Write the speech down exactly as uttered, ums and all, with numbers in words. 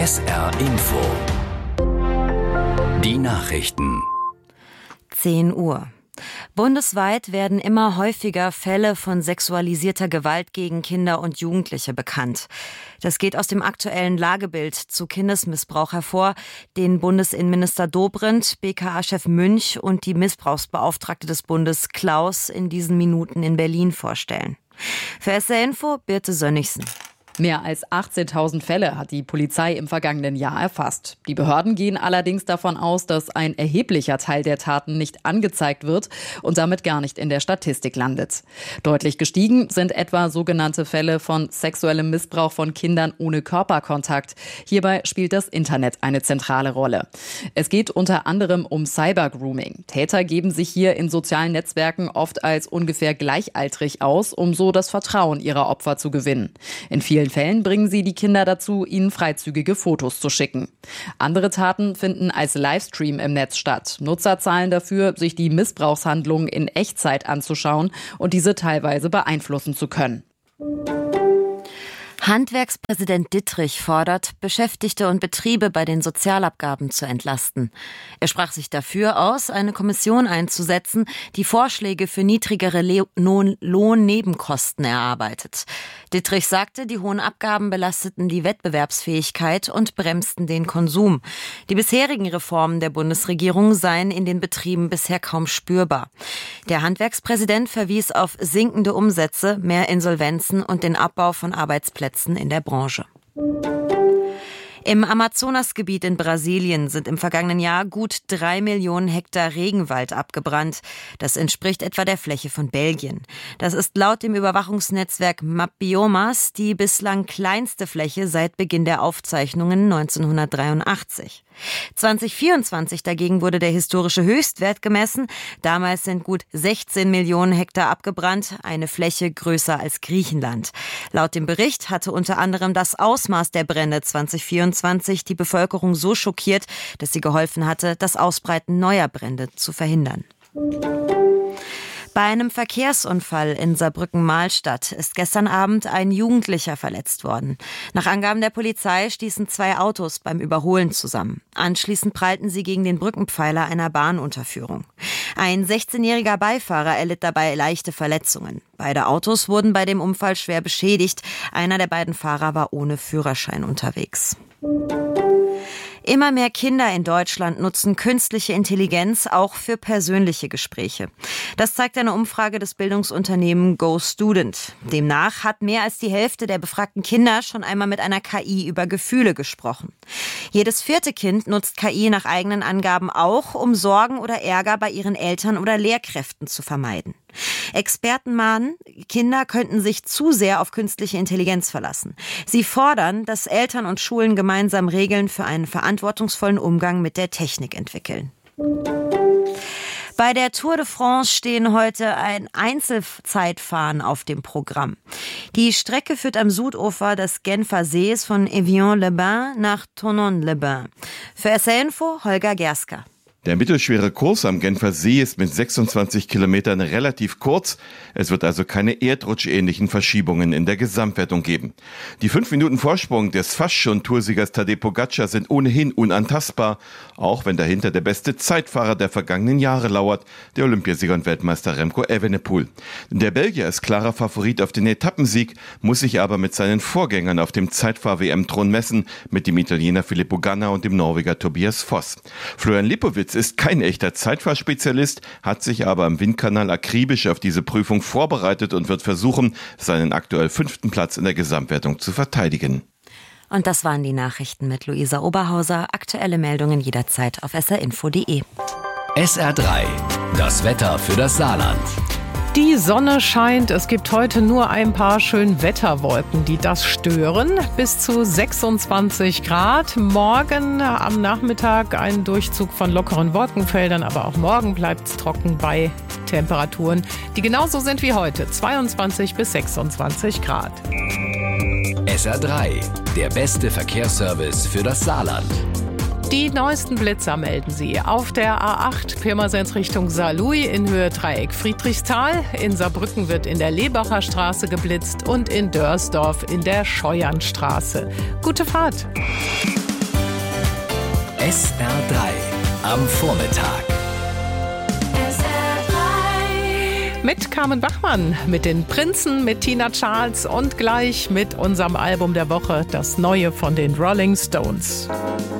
S R Info. Die Nachrichten. zehn Uhr. Bundesweit werden immer häufiger Fälle von sexualisierter Gewalt gegen Kinder und Jugendliche bekannt. Das geht aus dem aktuellen Lagebild zu Kindesmissbrauch hervor, den Bundesinnenminister Dobrindt, B K A-Chef Münch und die Missbrauchsbeauftragte des Bundes Klaus in diesen Minuten in Berlin vorstellen. Für S R Info Birte Sönnigsen. Mehr als achtzehntausend Fälle hat die Polizei im vergangenen Jahr erfasst. Die Behörden gehen allerdings davon aus, dass ein erheblicher Teil der Taten nicht angezeigt wird und damit gar nicht in der Statistik landet. Deutlich gestiegen sind etwa sogenannte Fälle von sexuellem Missbrauch von Kindern ohne Körperkontakt. Hierbei spielt das Internet eine zentrale Rolle. Es geht unter anderem um Cybergrooming. Täter geben sich hier in sozialen Netzwerken oft als ungefähr gleichaltrig aus, um so das Vertrauen ihrer Opfer zu gewinnen. In vielen Fällen bringen sie die Kinder dazu, ihnen freizügige Fotos zu schicken. Andere Taten finden als Livestream im Netz statt. Nutzer zahlen dafür, sich die Missbrauchshandlungen in Echtzeit anzuschauen und diese teilweise beeinflussen zu können. Handwerkspräsident Dittrich fordert, Beschäftigte und Betriebe bei den Sozialabgaben zu entlasten. Er sprach sich dafür aus, eine Kommission einzusetzen, die Vorschläge für niedrigere Le- Lohnnebenkosten erarbeitet. Dittrich sagte, die hohen Abgaben belasteten die Wettbewerbsfähigkeit und bremsten den Konsum. Die bisherigen Reformen der Bundesregierung seien in den Betrieben bisher kaum spürbar. Der Handwerkspräsident verwies auf sinkende Umsätze, mehr Insolvenzen und den Abbau von Arbeitsplätzen in der Branche. Im Amazonasgebiet in Brasilien sind im vergangenen Jahr gut drei Millionen Hektar Regenwald abgebrannt. Das entspricht etwa der Fläche von Belgien. Das ist laut dem Überwachungsnetzwerk Mapbiomas die bislang kleinste Fläche seit Beginn der Aufzeichnungen neunzehnhundertdreiundachtzig. zwanzig vierundzwanzig dagegen wurde der historische Höchstwert gemessen. Damals sind gut sechzehn Millionen Hektar abgebrannt, eine Fläche größer als Griechenland. Laut dem Bericht hatte unter anderem das Ausmaß der Brände zwanzig vierundzwanzig die Bevölkerung so schockiert, dass sie geholfen hatte, das Ausbreiten neuer Brände zu verhindern. Bei einem Verkehrsunfall in Saarbrücken-Mahlstadt ist gestern Abend ein Jugendlicher verletzt worden. Nach Angaben der Polizei stießen zwei Autos beim Überholen zusammen. Anschließend prallten sie gegen den Brückenpfeiler einer Bahnunterführung. Ein sechzehnjähriger Beifahrer erlitt dabei leichte Verletzungen. Beide Autos wurden bei dem Unfall schwer beschädigt. Einer der beiden Fahrer war ohne Führerschein unterwegs. Immer mehr Kinder in Deutschland nutzen künstliche Intelligenz auch für persönliche Gespräche. Das zeigt eine Umfrage des Bildungsunternehmens GoStudent. Demnach hat mehr als die Hälfte der befragten Kinder schon einmal mit einer K I über Gefühle gesprochen. Jedes vierte Kind nutzt K I nach eigenen Angaben auch, um Sorgen oder Ärger bei ihren Eltern oder Lehrkräften zu vermeiden. Experten mahnen, Kinder könnten sich zu sehr auf künstliche Intelligenz verlassen. Sie fordern, dass Eltern und Schulen gemeinsam Regeln für einen verantwortungsvollen Umgang mit der Technik entwickeln. Bei der Tour de France stehen heute ein Einzelzeitfahren auf dem Programm. Die Strecke führt am Südufer des Genfer Sees von Evian-les-Bains nach Thonon-les-Bains. Für S R Info Holger Gerska. Der mittelschwere Kurs am Genfer See ist mit sechsundzwanzig Kilometern relativ kurz. Es wird also keine erdrutschähnlichen Verschiebungen in der Gesamtwertung geben. Die fünf Minuten Vorsprung des fast schon Toursiegers Tadej Pogačar sind ohnehin unantastbar, auch wenn dahinter der beste Zeitfahrer der vergangenen Jahre lauert, der Olympiasieger und Weltmeister Remco Evenepoel. Der Belgier ist klarer Favorit auf den Etappensieg, muss sich aber mit seinen Vorgängern auf dem Zeitfahr-W M-Thron messen, mit dem Italiener Filippo Ganna und dem Norweger Tobias Foss. Florian Lipowitz ist kein echter Zeitfahrspezialist, hat sich aber am Windkanal akribisch auf diese Prüfung vorbereitet und wird versuchen, seinen aktuell fünften Platz in der Gesamtwertung zu verteidigen. Und das waren die Nachrichten mit Luisa Oberhauser. Aktuelle Meldungen jederzeit auf s r info punkt d e. S R drei. Das Wetter für das Saarland. Die Sonne scheint, es gibt heute nur ein paar Schönwetterwolken, die das stören. Bis zu sechsundzwanzig Grad. Morgen am Nachmittag ein Durchzug von lockeren Wolkenfeldern, aber auch morgen bleibt es trocken bei Temperaturen, die genauso sind wie heute, zweiundzwanzig bis sechsundzwanzig Grad. S R drei, der beste Verkehrsservice für das Saarland. Die neuesten Blitzer melden Sie auf der A acht Pirmasens Richtung Saarlouis in Höhe Dreieck Friedrichsthal. In Saarbrücken wird in der Lebacher Straße geblitzt und in Dörsdorf in der Scheuernstraße. Gute Fahrt! S R drei am Vormittag. Mit Carmen Bachmann, mit den Prinzen, mit Tina Charles und gleich mit unserem Album der Woche, das neue von den Rolling Stones.